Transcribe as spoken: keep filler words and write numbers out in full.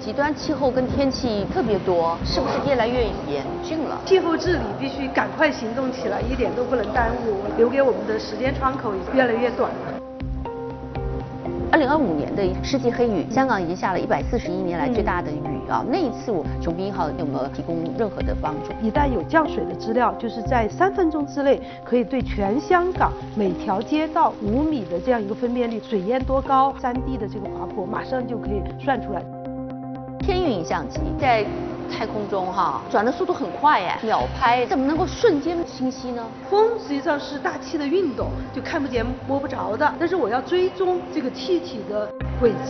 极端气候跟天气特别多，是不是越来越严峻了？ 气候治理必须赶快行动起来，一点都不能耽误，留给我们的时间窗口越来越短了。 二零二五年的世纪黑雨，香港已经下了一百四十一年来最大的雨啊！那一次，雄滨一号有没有提供任何的帮助？ 一旦有降水的资料，就是在三分钟之内，可以对全香港每条街道五米的这样一个分辨率，水淹多高、山地的这个滑坡，马上就可以算出来。 天运影像机在太空中哈转的速度很快哎，秒拍，怎么能够瞬间清晰呢？ 风实际上是大气的运动，就看不见摸不着的，但是我要追踪这个气体的轨迹。